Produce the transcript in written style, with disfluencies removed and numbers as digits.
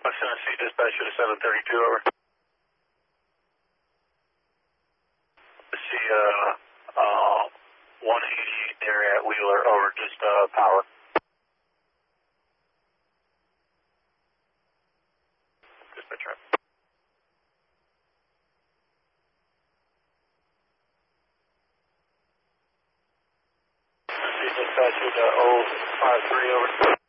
West Tennessee dispatcher to 732, over. I see 180 there at Wheeler, over, just power. Dispatcher. Tennessee dispatcher to 053, over.